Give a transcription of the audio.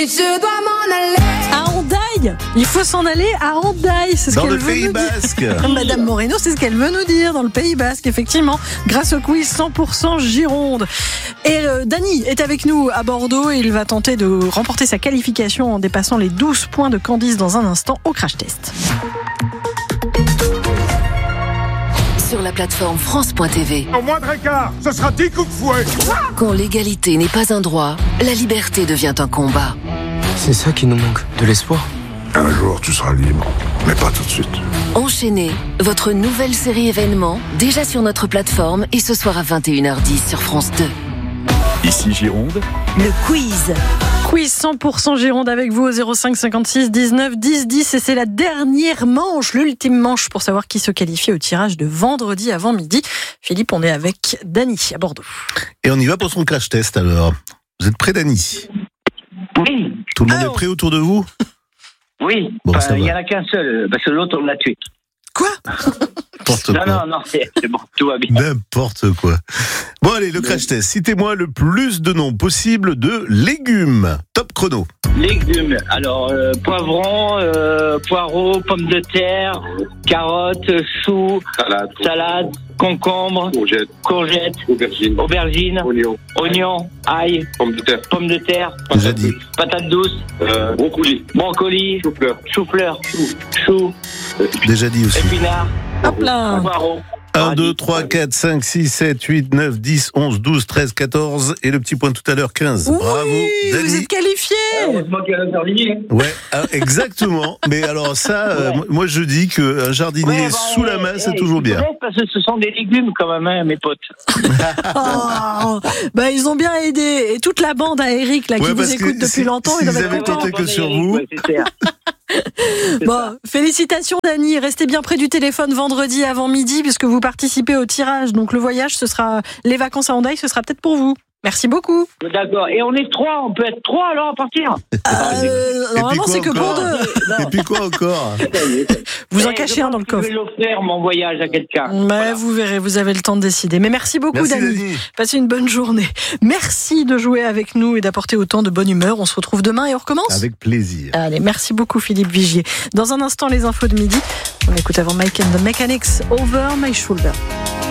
Je dois m'en aller. À Hendaye, il faut s'en aller à Hendaye, c'est ce Dans qu'elle le veut Pays nous dire. Basque. Madame Moreno, c'est ce qu'elle veut nous dire, dans le Pays Basque, effectivement, grâce au quiz 100% Gironde. Et Dany est avec nous à Bordeaux et il va tenter de remporter sa qualification en dépassant les 12 points de Candice dans un instant au crash test. Sur la plateforme France.tv. Au moindre écart, ce sera 10 coups de fouet. Quand l'égalité n'est pas un droit, la liberté devient un combat. C'est ça qui nous manque, de l'espoir. Un jour, tu seras libre, mais pas tout de suite. Enchaînez, votre nouvelle série événement, déjà sur notre plateforme et ce soir à 21h10 sur France 2. Ici Gironde. Le quiz. Quiz 100% Gironde avec vous au 05 56 19 10 10 et c'est la dernière manche, l'ultime manche pour savoir qui se qualifie au tirage de vendredi avant midi. Philippe, on est avec Dany à Bordeaux. Et on y va pour son crash test alors. Vous êtes prêt, Dany? Oui, Tout le monde est prêt autour de vous? oui. Bon, ça Il n'y va. en a qu'un seul, parce que l'autre, on l'a tué. Quoi? N'importe Non, quoi. non, c'est bon, tout va bien. N'importe quoi. Bon allez, le crash test. Citez-moi le plus de noms possible de légumes. Top chrono. Légumes, alors poivron, poireaux, pommes de terre, carottes, choux, salade, concombre, courgettes, aubergines, oignons, ail, pommes de terre, Déjà dit. patates douces, brocoli, chou-fleur, chou, Déjà dit aussi. épinards, Hop là. poireaux. 1, 2, 3, 4, 5, 6, 7, 8, 9, 10, 11, 12, 13, 14 et le petit point tout à l'heure 15. Oui, Bravo, vous Dany. êtes qualifié. Heureusement qu'il y a l'heure. Ouais, exactement. Mais alors ça, moi je dis qu'un jardinier sous la main, c'est toujours bien. Parce que ce sont des légumes quand même, hein, mes potes. Oh, bah ils ont bien aidé et toute la bande à Eric là qui Ouais, vous parce que écoute depuis longtemps, il s'ils doit être avaient content. compté que sur vous. Ouais, c'est clair. Bon, félicitations Dany, restez bien près du téléphone vendredi avant midi puisque vous participez au tirage. Donc le voyage, ce sera les vacances à Hendaye, ce sera peut-être pour vous. Merci beaucoup. D'accord. Et on est 3, on peut être 3 alors à partir. Normalement c'est que pour encore 2. Et puis quoi encore? Vous en cachez un dans le Je coffre. vais l'offrir mon voyage à quelqu'un. Mais Voilà. vous verrez, vous avez le temps de décider. Mais merci beaucoup Merci Dany. Dany. Passez une bonne journée. Merci de jouer avec nous et d'apporter autant de bonne humeur. On se retrouve demain et on recommence. Avec plaisir. Allez, merci beaucoup Philippe Vigier. Dans un instant, les infos de midi. On écoute avant Mike and the Mechanics, Over My Shoulder.